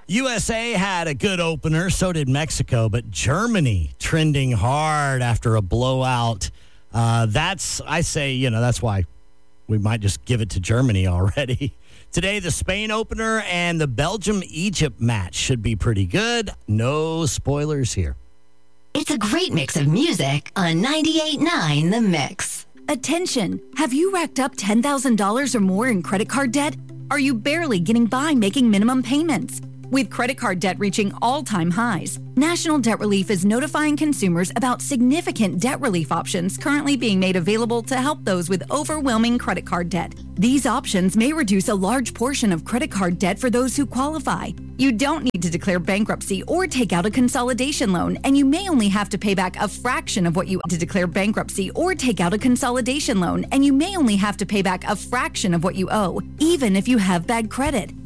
USA had a good opener, so did Mexico, but Germany trending hard after a blowout. That's why we might just give it to Germany already. Today, the Spain opener and the Belgium-Egypt match should be pretty good. No spoilers here. It's a great mix of music on 98.9 The Mix. Attention! Have you racked up $10,000 or more in credit card debt? Are you barely getting by making minimum payments? With credit card debt reaching all-time highs, National Debt Relief is notifying consumers about significant debt relief options currently being made available to help those with overwhelming credit card debt. These options may reduce a large portion of credit card debt for those who qualify. You don't need to declare bankruptcy or take out a consolidation loan, and you may only have to pay back a fraction of what you owe to declare bankruptcy or take out a consolidation loan, and you may only have to pay back a fraction of what you owe, even if you have bad credit.